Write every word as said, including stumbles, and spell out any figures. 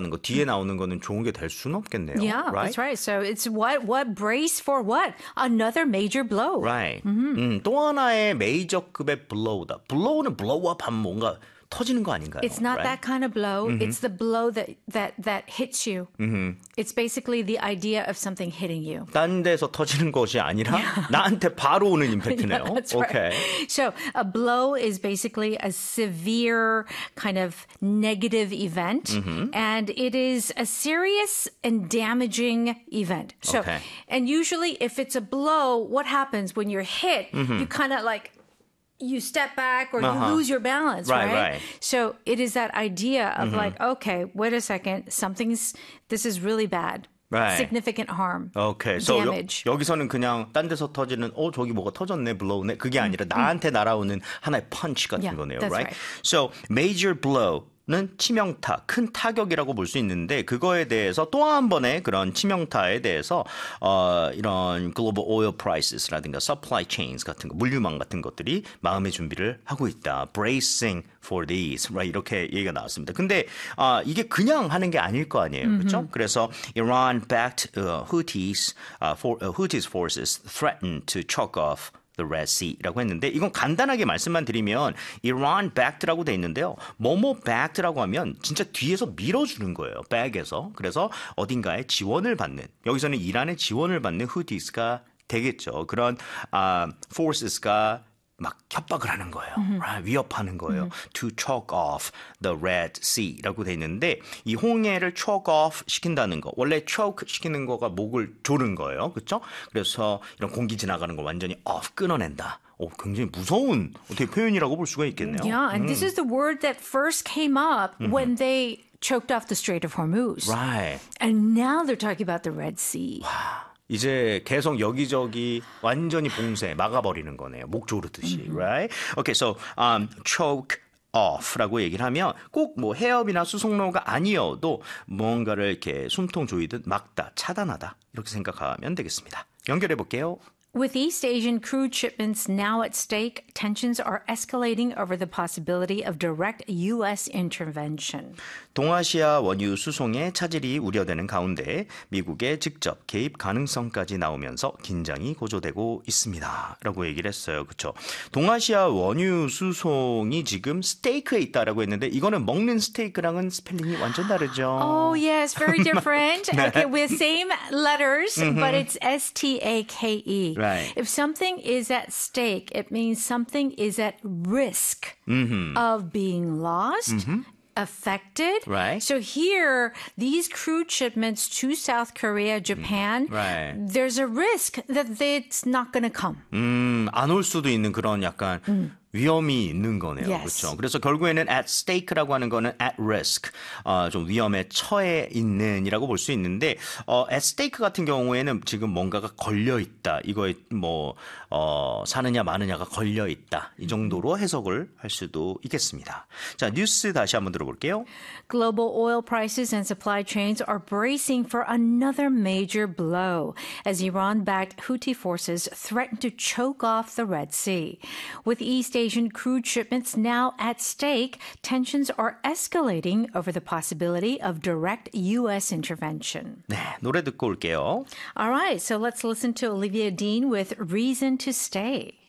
거 뒤에 나오는 거는 좋은 게 될 수는 없겠네요. Yeah, right? that's right. So it's what what brace for what? Another major blow. Right. 음, 또 하나의 메이저급의 blow다. blow는 blow up 하면 뭔가 터지는 거 아닌가요? It's not right? that kind of blow. Mm-hmm. It's the blow that that that hits you. Mm-hmm. It's basically the idea of something hitting you. 딴 데서 터지는 것이 아니라 나한테 바로 오는 임팩트네요. Yeah, that's okay. right. So a blow is basically a severe kind of negative event, mm-hmm. and it is a serious and damaging event. So, okay. and usually if it's a blow, what happens when you're hit? Mm-hmm. You kind of like you step back or uh-huh. you lose your balance, right, right? right? So it is that idea of mm-hmm. like, okay, wait a second, something's, this is really bad. Right. Significant harm, okay. so damage. 여, 여기서는 그냥 딴 데서 터지는 어 저기 뭐가 터졌네, blow네. 그게 아니라 나한테 날아오는 하나의 punch 같은 Yeah, 거네요. that's right? right. So major blow. 는 치명타, 큰 타격이라고 볼 수 있는데 그거에 대해서 또 한 번의 그런 치명타에 대해서 어, 이런 global oil prices라든가 supply chains 같은 거, 물류망 같은 것들이 마음의 준비를 하고 있다. bracing for these, right? 이렇게 얘기가 나왔습니다. 근데 어, 이게 그냥 하는 게 아닐 거 아니에요, mm-hmm. 그렇죠? 그래서 Iran-backed uh, Houthis, uh, for, uh, Houthis forces threatened to choke off the Red Sea라고 했는데 이건 간단하게 말씀만 드리면 Iran backed라고 돼 있는데요. 뭐뭐 backed라고 하면 진짜 뒤에서 밀어주는 거예요. back에서. 그래서 어딘가에 지원을 받는 여기서는 이란의 지원을 받는 Houthis가 되겠죠. 그런 uh, forces가 막 협박을 하는 거예요. Mm-hmm. right? 위협하는 거예요. Mm-hmm. To choke off the Red Sea라고 돼 있는데 이 홍해를 choke off 시킨다는 거. 원래 choke 시키는 거가 목을 조른 거예요. 그렇죠? 그래서 이런 공기 지나가는 걸 완전히 off 끊어낸다. 오, 굉장히 무서운 어떻게 표현이라고 볼 수가 있겠네요. Yeah, and 음. this is the word that first came up mm-hmm. when they choked off the Strait of Hormuz. Right. And now they're talking about the Red Sea. 와. 이제 계속 여기저기 완전히 봉쇄 막아버리는 거네요. 목 조르듯이, mm-hmm. right? Okay, so um, choke off라고 얘기를 하면 꼭 뭐 해협이나 수송로가 아니어도 뭔가를 이렇게 숨통 조이듯 막다, 차단하다 이렇게 생각하면 되겠습니다. 연결해 볼게요. With East Asian crude shipments now at stake, tensions are escalating over the possibility of direct U S intervention. 동아시아 원유 수송에 차질이 우려되는 가운데 미국의 직접 개입 가능성까지 나오면서 긴장이 고조되고 있습니다. 라고 얘기를 했어요. 그렇죠? 동아시아 원유 수송이 지금 스테이크에 있다라고 했는데 이거는 먹는 스테이크랑은 스펠링이 완전 다르죠. Oh, yes, very different. 네. Okay, with same letters, mm-hmm. but it's S T A K E. Right. If something is at stake, it means something is at risk mm-hmm. of being lost. Mm-hmm. affected. Right. So here, these crude shipments to South Korea, Japan, right. there's a risk that it's not going to come. 음, 안 올 수도 있는 그런 약간 음. 위험이 있는 거네요. Yes. 그렇죠. 그래서 결국에는 at stake라고 하는 거는 at risk, 어, 좀 위험에 처해 있는이라고 볼 수 있는데 어, at stake 같은 경우에는 지금 뭔가가 걸려 있다. 이거에 뭐 어, 사느냐 마느냐가 걸려 있다. 이 정도로 해석을 할 수도 있겠습니다. 자, 뉴스 다시 한번 들어볼게요. Global oil prices and supply chains are bracing for another major blow as Iran-backed Houthi forces threaten to choke off the Red Sea. With East Asian crude shipments now at stake, tensions are escalating over the possibility of direct U S intervention. 네, 노래 듣고 올게요. All right, so let's listen to Olivia Dean with Reason to Stay.